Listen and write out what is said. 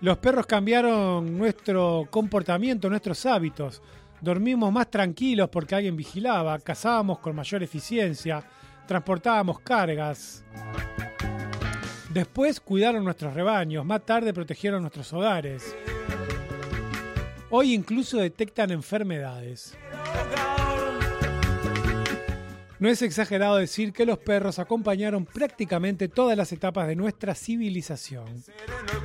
Los perros cambiaron nuestro comportamiento, nuestros hábitos. Dormimos más tranquilos porque alguien vigilaba, cazábamos con mayor eficiencia, transportábamos cargas. Después cuidaron nuestros rebaños, más tarde protegieron nuestros hogares. Hoy incluso detectan enfermedades. No es exagerado decir que los perros acompañaron prácticamente todas las etapas de nuestra civilización.